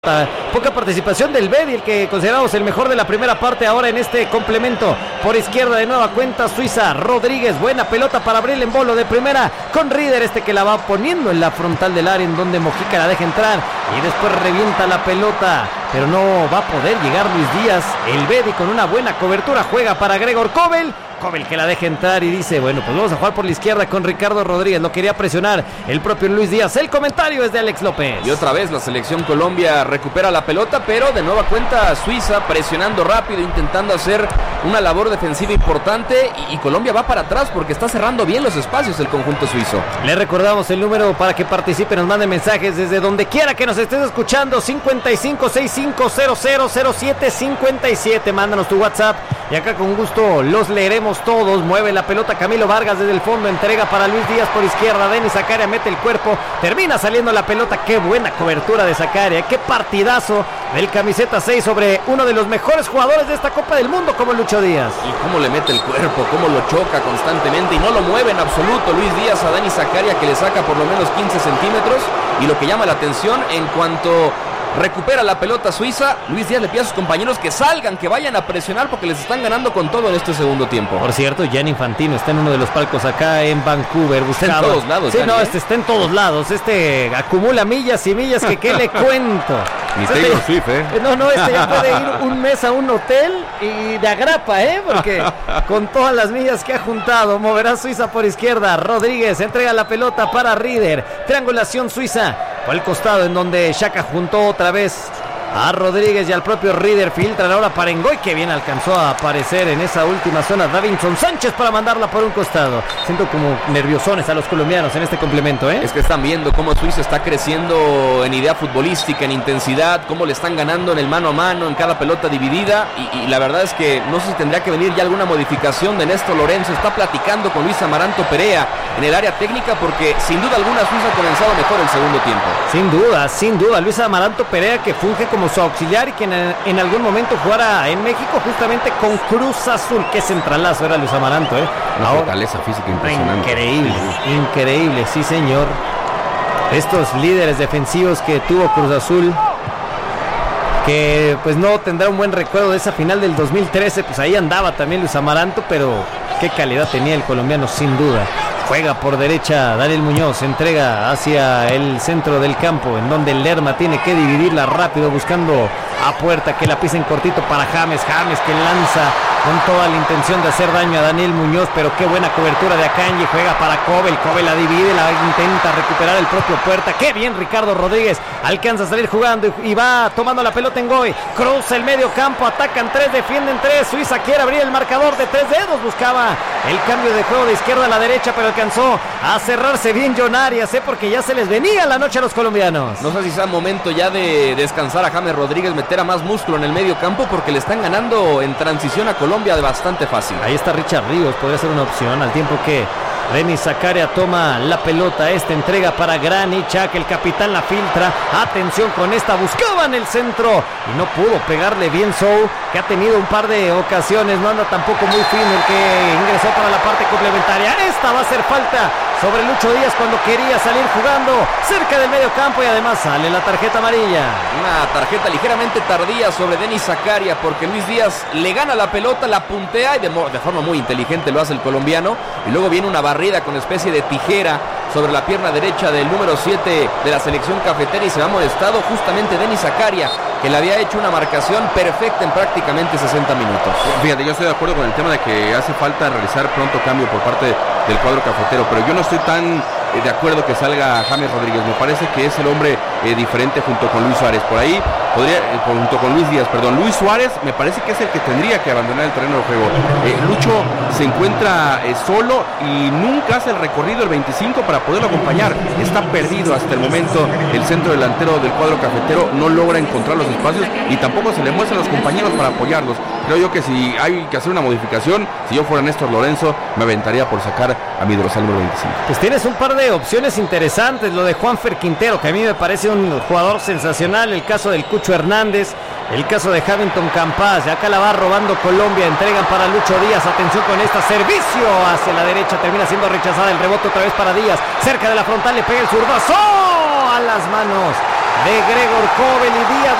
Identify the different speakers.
Speaker 1: Poca participación del Bedi, el que consideramos el mejor de la primera parte ahora en este complemento. Por izquierda de nueva cuenta Suiza, Rodríguez, buena pelota para abrir el embolo de primera con Rieder, que la va poniendo en la frontal del área en donde Mojica la deja entrar y después revienta la pelota, pero no va a poder llegar Luis Díaz. El Bedi con una buena cobertura juega para Gregor Kobel que la deja entrar y dice, bueno, pues vamos a jugar por la izquierda con Ricardo Rodríguez. Lo quería presionar el propio Luis Díaz. El comentario es de Alex López.
Speaker 2: Y otra vez la selección Colombia recupera la pelota, pero de nueva cuenta Suiza presionando rápido, intentando hacer una labor defensiva importante, y Colombia va para atrás porque está cerrando bien los espacios el conjunto suizo.
Speaker 1: Le recordamos el número para que participen, nos manden mensajes desde donde quiera que nos estés escuchando, 5565000757. Mándanos tu WhatsApp y acá con gusto los leeremos todos. Mueve la pelota Camilo Vargas desde el fondo, entrega para Luis Díaz por izquierda. Denis Zakaria mete el cuerpo, termina saliendo la pelota. Qué buena cobertura de Zakaria, qué partidazo del camiseta 6 sobre uno de los mejores jugadores de esta Copa del Mundo como Lucho Díaz.
Speaker 2: Y cómo le mete el cuerpo, cómo lo choca constantemente y no lo mueve en absoluto Luis Díaz a Denis Zakaria, que le saca por lo menos 15 centímetros. Y lo que llama la atención, en cuanto recupera la pelota Suiza, Luis Díaz le pide a sus compañeros que salgan, que vayan a presionar porque les están ganando con todo en este segundo tiempo.
Speaker 1: Por cierto, Gianni Infantino está en uno de los palcos acá en Vancouver.
Speaker 2: Está en todos lados.
Speaker 1: Sí, Gianni, no, está en todos lados. Acumula millas y millas que qué le cuento.
Speaker 3: Ni Taylor Swift,
Speaker 1: No, ya puede ir un mes a un hotel y de agrapa, porque con todas las millas que ha juntado. Moverá Suiza por izquierda. Rodríguez entrega la pelota para Rieder. Triangulación Suiza por el costado en donde Xhaka juntó otra vez a Rodríguez y al propio Rieder. Filtran ahora para Ngoy, que bien alcanzó a aparecer en esa última zona Davinson Sánchez para mandarla por un costado. Siento como nerviosones a los colombianos en este complemento,
Speaker 2: Es que están viendo cómo Suiza está creciendo en idea futbolística, en intensidad, cómo le están ganando en el mano a mano, en cada pelota dividida, y la verdad es que no sé si tendría que venir ya alguna modificación de Néstor Lorenzo. Está platicando con Luis Amaranto Perea en el área técnica porque sin duda alguna Suiza ha comenzado mejor el segundo tiempo.
Speaker 1: Sin duda, Luis Amaranto Perea, que funge como su auxiliar y que en algún momento jugara en México justamente con Cruz Azul. Qué centralazo era Luis Amaranto,
Speaker 3: Una fortaleza física impresionante.
Speaker 1: Increíble, sí señor. Estos líderes defensivos que tuvo Cruz Azul, que pues no tendrá un buen recuerdo de esa final del 2013, pues ahí andaba también Luis Amaranto, pero qué calidad tenía el colombiano sin duda. Juega por derecha Daniel Muñoz, entrega hacia el centro del campo, en donde el Lerma tiene que dividirla rápido, buscando a puerta, que la pisen cortito para James que lanza con toda la intención de hacer daño a Daniel Muñoz, pero qué buena cobertura de Akanji. Juega para Kobel la divide, la intenta recuperar el propio Puerta. Qué bien Ricardo Rodríguez, alcanza a salir jugando y va tomando la pelota en Ngoy, cruza el medio campo, atacan 3, defienden 3, Suiza quiere abrir el marcador de 3 dedos, buscaba el cambio de juego de izquierda a la derecha, pero alcanzó a cerrarse bien John Arias, porque ya se les venía la noche a los colombianos.
Speaker 2: No sé si sea momento ya de descansar a James Rodríguez, meter a más músculo en el medio campo, porque le están ganando en transición a Colombia de bastante fácil.
Speaker 1: Ahí está Richard Ríos, podría ser una opción, al tiempo que Denis Zakaria toma la pelota, entrega para Granit Xhaka, el capitán la filtra, atención con esta, buscaba en el centro y no pudo pegarle bien Sou, que ha tenido un par de ocasiones, no anda tampoco muy fino el que ingresó para la parte complementaria. Esta va a hacer falta sobre Lucho Díaz cuando quería salir jugando cerca del medio campo, y además sale la tarjeta amarilla.
Speaker 2: Una tarjeta ligeramente tardía sobre Denis Zakaria, porque Luis Díaz le gana la pelota, la puntea y de forma muy inteligente lo hace el colombiano, y luego viene una barrida con especie de tijera sobre la pierna derecha del número 7 de la selección cafetera, y se va molestado justamente Denis Zakaria, que le había hecho una marcación perfecta en prácticamente 60 minutos.
Speaker 3: Fíjate, yo estoy de acuerdo con el tema de que hace falta realizar pronto cambio por parte del cuadro cafetero, pero yo no estoy tan de acuerdo que salga James Rodríguez. Me parece que es el hombre diferente junto con Luis Suárez. Por ahí junto con Luis Díaz, Luis Suárez me parece que es el que tendría que abandonar el terreno de juego. Lucho se encuentra solo y nunca hace el recorrido el 25 para poderlo acompañar. Está perdido hasta el momento el centro delantero del cuadro cafetero, no logra encontrar los espacios y tampoco se le muestra a los compañeros para apoyarlos. Creo yo que si hay que hacer una modificación, si yo fuera Néstor Lorenzo, me aventaría por sacar a mi dorsal número 25.
Speaker 1: Pues tienes un par de opciones interesantes, lo de Juanfer Quintero, que a mí me parece un jugador sensacional, el caso del Cucho Hernández, el caso de Havington Campaz, acá la va robando Colombia, entregan para Lucho Díaz, atención con esta, servicio hacia la derecha, termina siendo rechazada, el rebote otra vez para Díaz, cerca de la frontal, le pega el zurdazo a las manos de Gregor Kobel y Díaz